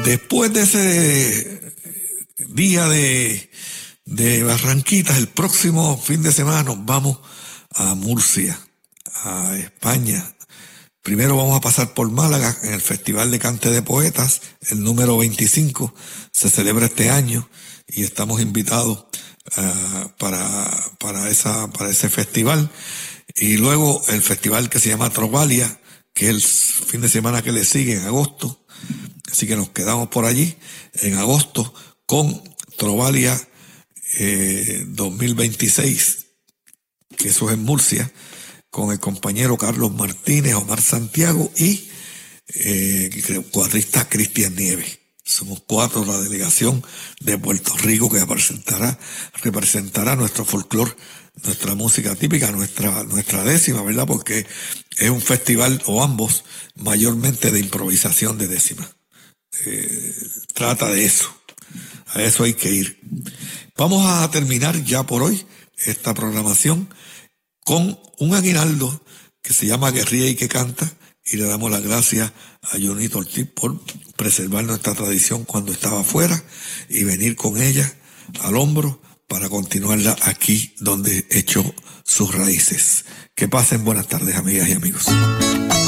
Después de ese día de Barranquitas, el próximo fin de semana nos vamos a Murcia, a España. Primero vamos a pasar por Málaga en el Festival de Cante de Poetas, el número 25, se celebra este año y estamos invitados para ese festival. Y luego el festival que se llama Trovalia, que es el fin de semana que le sigue, en agosto. Así que nos quedamos por allí en agosto con Trovalia 2026, que eso es en Murcia, con el compañero Carlos Martínez, Omar Santiago y el cuatrista Cristian Nieves. Somos 4 la delegación de Puerto Rico que representará nuestro folclore, nuestra música típica, nuestra décima, ¿verdad? Porque es un festival, o ambos, mayormente de improvisación de décima. Trata de eso. A eso hay que ir. Vamos a terminar ya por hoy esta programación con un aguinaldo que se llama Que ríe y que canta, y le damos las gracias a Jonito Ortiz por preservar nuestra tradición cuando estaba afuera y venir con ella al hombro para continuarla aquí donde echó sus raíces. Que pasen buenas tardes, amigas y amigos.